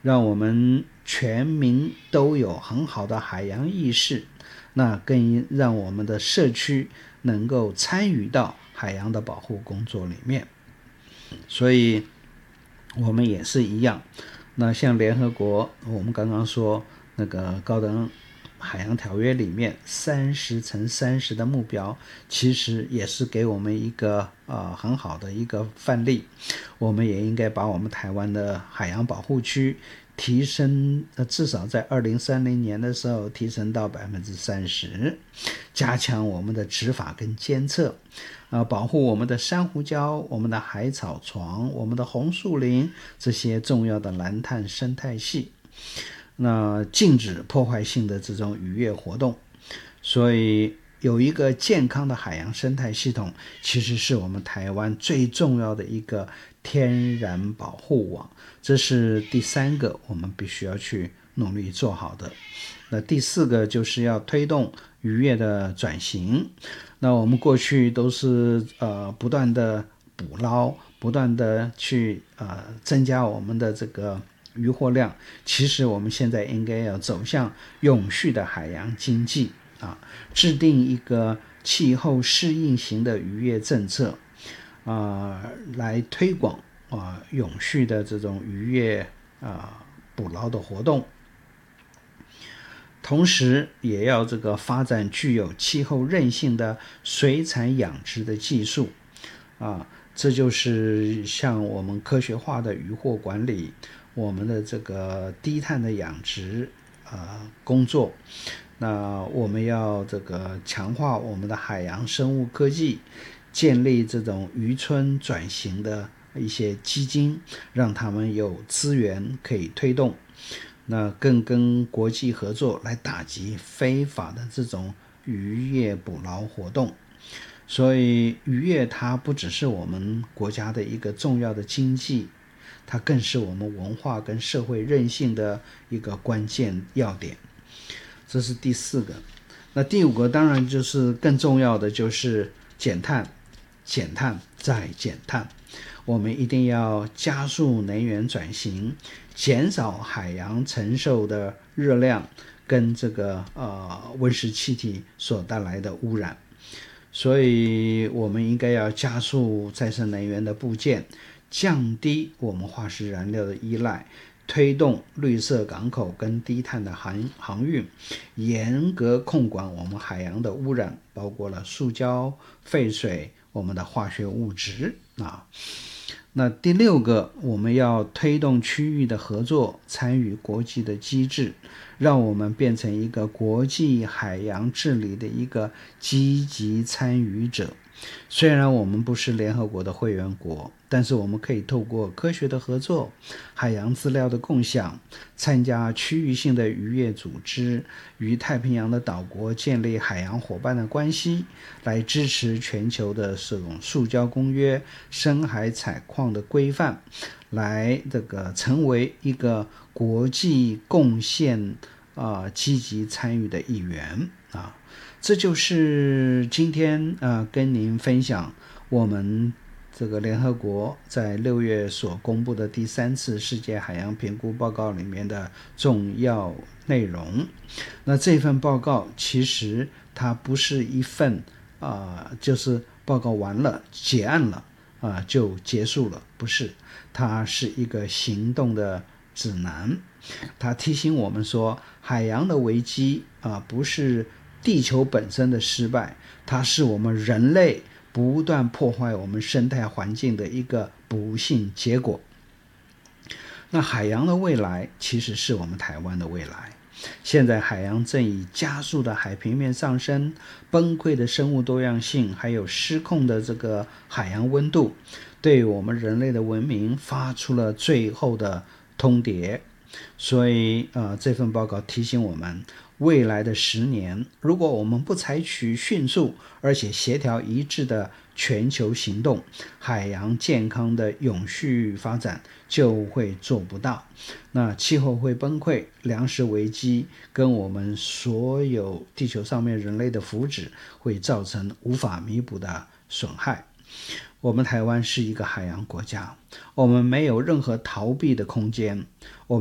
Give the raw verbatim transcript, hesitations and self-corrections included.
让我们全民都有很好的海洋意识，那更让我们的社区能够参与到海洋的保护工作里面。所以我们也是一样，那像联合国，我们刚刚说那个高等海洋条约里面三十乘三十的目标，其实也是给我们一个呃很好的一个范例。我们也应该把我们台湾的海洋保护区提升，呃，至少在二零三零年的时候提升到百分之三十，加强我们的执法跟监测，呃，保护我们的珊瑚礁、我们的海草床、我们的红树林这些重要的蓝碳生态系。那禁止破坏性的这种渔业活动，所以有一个健康的海洋生态系统，其实是我们台湾最重要的一个天然保护网，这是第三个我们必须要去努力做好的。那第四个就是要推动渔业的转型。那我们过去都是呃不断的捕捞，不断的去呃增加我们的这个渔获量，其实我们现在应该要走向永续的海洋经济啊，制定一个气候适应型的渔业政策啊，来推广啊永续的这种渔业啊捕捞的活动。同时也要这个发展具有气候韧性的水产养殖的技术啊，这就是像我们科学化的渔获管理，我们的这个低碳的养殖呃工作。那我们要这个强化我们的海洋生物科技，建立这种渔村转型的一些基金，让他们有资源可以推动。那更跟国际合作来打击非法的这种渔业捕捞活动。所以渔业它不只是我们国家的一个重要的经济，它更是我们文化跟社会韧性的一个关键要点。这是第四个。那第五个当然就是更重要的，就是减碳，减碳再减碳。我们一定要加速能源转型，减少海洋承受的热量跟这个呃温室气体所带来的污染。所以我们应该要加速再生能源的布建，降低我们化石燃料的依赖，推动绿色港口跟低碳的航航运，严格控管我们海洋的污染，包括了塑胶、废水、我们的化学物质啊。那第六个，我们要推动区域的合作，参与国际的机制，让我们变成一个国际海洋治理的一个积极参与者。虽然我们不是联合国的会员国，但是我们可以透过科学的合作、海洋资料的共享，参加区域性的渔业组织，与太平洋的岛国建立海洋伙伴的关系，来支持全球的这种塑胶公约、深海采矿的规范，来这个成为一个国际贡献啊、呃、积极参与的一员啊。这就是今天呃跟您分享我们这个联合国在六月所公布的第三次世界海洋评估报告里面的重要内容。那这份报告其实它不是一份啊、呃，就是报告完了结案了啊、呃、就结束了，不是，它是一个行动的指南。它提醒我们说，海洋的危机啊、呃、不是地球本身的失败，它是我们人类不断破坏我们生态环境的一个不幸结果。那海洋的未来其实是我们台湾的未来。现在海洋正以加速的海平面上升、崩溃的生物多样性，还有失控的这个海洋温度，对我们人类的文明发出了最后的通牒。所以呃，这份报告提醒我们，未来的十年，如果我们不采取迅速而且协调一致的全球行动，海洋健康的永续发展就会做不到。那气候会崩溃，粮食危机跟我们所有地球上面人类的福祉会造成无法弥补的损害。我们台湾是一个海洋国家，我们没有任何逃避的空间。我们